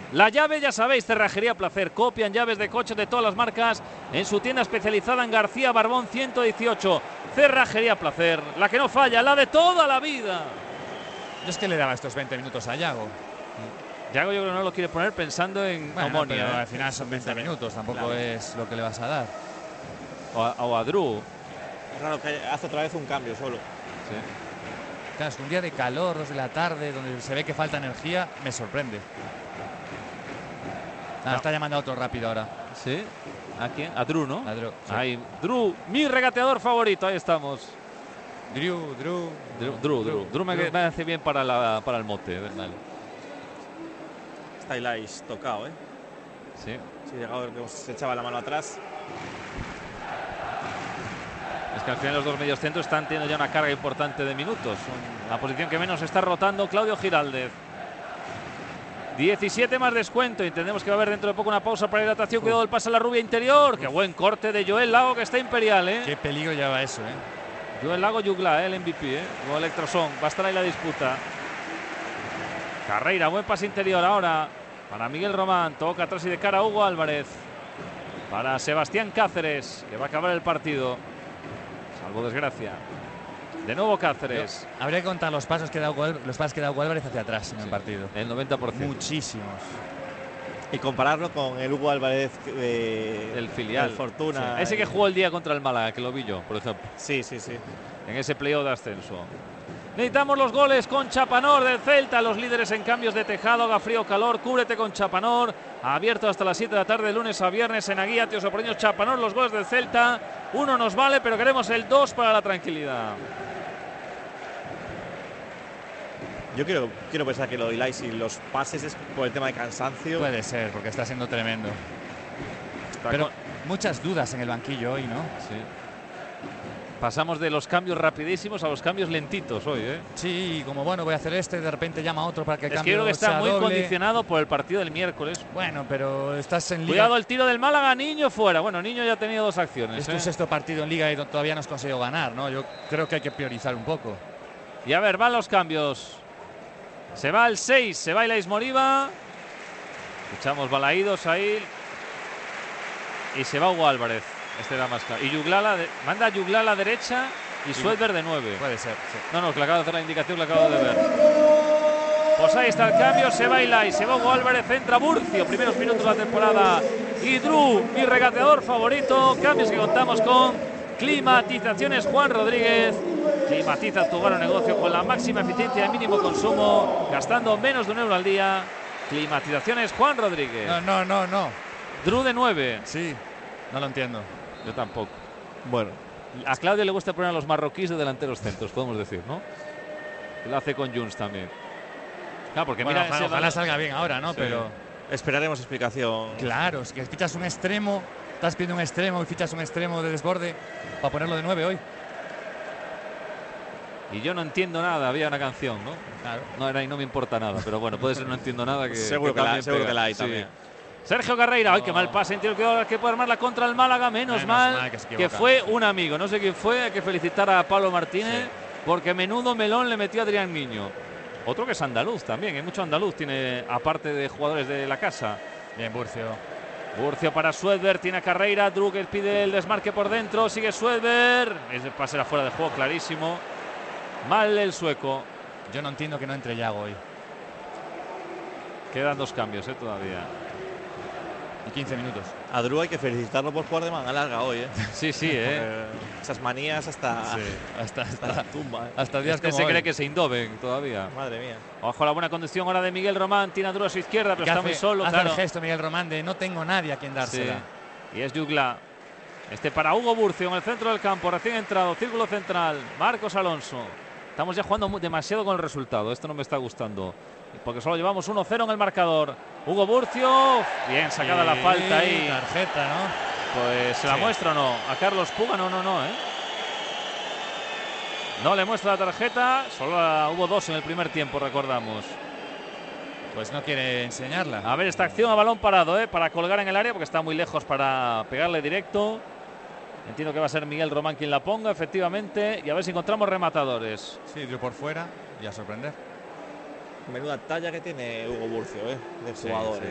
La llave, ya sabéis, Cerrajería Placer. Copian llaves de coches de todas las marcas en su tienda especializada en García Barbón 118. Cerrajería Placer, la que no falla, la de toda la vida. Yo es que le daba estos 20 minutos a Yago. Yago yo creo que no lo quiere poner pensando en Omonia. Pero al final son 20 minutos, tampoco es lo que le vas a dar. O a Drew. Es raro que hace otra vez un cambio solo. Sí. Claro, es que un día de calor, 2 de la tarde, donde se ve que falta energía, me sorprende. Está llamando a otro rápido ahora. ¿Sí? ¿A quién? A Drew, ¿no? A Drew. Sí. Ahí, Drew, mi regateador favorito, ahí estamos. Drew me hace bien para el mote. Vale. Está Ilais tocado, ¿eh? Sí. Sí, llegado que se echaba la mano atrás. Es que al final los dos mediocentros están teniendo ya una carga importante de minutos. La posición que menos está rotando Claudio Giraldez. 17 más descuento. Entendemos que va a haber dentro de poco una pausa para hidratación. Cuidado el pase a la rubia interior. Qué buen corte de Joel Lago, que está imperial, ¿eh? Qué peligro lleva eso, ¿eh? Joel Lago Jugla, el MVP, ¿eh? O Electroson. Va a estar ahí la disputa. Carreira, buen pase interior ahora para Miguel Román. Toca atrás y de cara a Hugo Álvarez. Para Sebastián Cáceres, que va a acabar el partido. Salvo desgracia. De nuevo Cáceres. Habría que contar los pasos que da Hugo Álvarez hacia atrás en el partido. El 90%. Muchísimos. Y compararlo con el Hugo Álvarez del filial. Del Fortuna. Sí. Ese que jugó el día contra el Málaga, que lo vi yo, por ejemplo. Sí. En ese playoff de ascenso. Necesitamos los goles con Chapanor del Celta. Los líderes en cambios de tejado. Haga frío o calor. Cúbrete con Chapanor. Abierto hasta las 7 de la tarde, de lunes a viernes en Aguía, Tío Sopreño, Chapanor. Los goles del Celta. 1 nos vale, pero queremos el 2 para la tranquilidad. Yo quiero pensar que lo de Ilais y los pases es por el tema de cansancio. Puede ser, porque está siendo tremendo. Pero muchas dudas en el banquillo hoy, ¿no? Sí. Pasamos de los cambios rapidísimos a los cambios lentitos hoy, ¿eh? Sí, como bueno, voy a hacer de repente llama a otro para que cambie. Es que creo que está muy doble. condicionado por el partido del miércoles. Bueno, pero estás en Liga. Cuidado el tiro del Málaga, Niño fuera. Bueno, Niño ya ha tenido 2 acciones. Es tu sexto partido en Liga y todavía no has conseguido ganar, ¿no? Yo creo que hay que priorizar un poco. Y a ver, van los cambios. Se va el 6, se va Ilais Moriba. Escuchamos balaídos ahí. Y se va Hugo Álvarez. Este da más claro. Y Juglala, manda a Jugla a la derecha y Suedberg de 9. Puede ser, sí. No, que le acabo de hacer la indicación, que le acabo de ver. Pues ahí está el cambio, se va Ilais, se va Hugo Álvarez, entra Burcio, primeros minutos de la temporada. Y Drew, mi regateador favorito. Cambios que contamos con Climatizaciones Juan Rodríguez. Climatiza tu hogar o negocio con la máxima eficiencia y mínimo consumo, gastando menos de €1 al día. Climatizaciones Juan Rodríguez. No. Drew de 9. Sí, no lo entiendo. Yo tampoco. Bueno, A Claudio le gusta poner a los marroquíes de delanteros centros, podemos decir, ¿no? Lo hace con Junts también. Claro, porque Bueno, mira, ojalá salga bien ahora, ¿no? Sí. Pero esperaremos explicación. claro, es que fichas un extremo, estás pidiendo un extremo y fichas un extremo de desborde para ponerlo de 9 hoy. Y yo no entiendo nada, había una canción, ¿no? Claro. No era y no me importa nada, pero bueno, puede ser no entiendo nada que Seguro que la hay también. Sergio Carreira, ¡ay, qué mal pase! Entiendo que puede armarla contra el Málaga, menos mal que fue un amigo. No sé quién fue, hay que felicitar a Pablo Martínez, porque menudo melón le metió a Adrián Niño. Otro que es andaluz también, hay mucho andaluz, tiene aparte de jugadores de la casa. Bien, Burcio. Burcio para Suedberg, tiene a Carreira, Drucker pide el desmarque por dentro, sigue Suedberg. Ese pase era fuera de juego, clarísimo. Mal el sueco. Yo no entiendo que no entre Yago hoy. Quedan 2 cambios todavía. Y 15 minutos. A Drew hay que felicitarlo por jugar de manga larga hoy, ¿eh? Sí, Esas manías hasta la tumba, ¿eh? Hasta días como se hoy. cree que se indoben todavía. Madre mía. Ojo a la buena condición ahora de Miguel Román. Tiene a Drew a su izquierda, pero está muy solo. Hace Claro. el gesto Miguel Román de no tengo nadie a quien dársela. Sí. Y es Jugla. Para Hugo Burcio en el centro del campo, recién entrado, círculo central. Marcos Alonso. Estamos ya jugando demasiado con el resultado. Esto no me está gustando, porque solo llevamos 1-0 en el marcador. Hugo Burcio, bien sacada la falta ahí. Tarjeta, ¿no? Pues se la muestra o no. A Carlos Puga, no, ¿eh? No le muestra la tarjeta, solo hubo 2 en el primer tiempo, recordamos. Pues no quiere enseñarla. A ver, esta acción a balón parado, para colgar en el área, porque está muy lejos para pegarle directo. Entiendo que va a ser Miguel Román quien la ponga, efectivamente. Y a ver si encontramos rematadores. Sí, dio por fuera y a sorprender. Menuda talla que tiene Hugo Burcio, de jugador.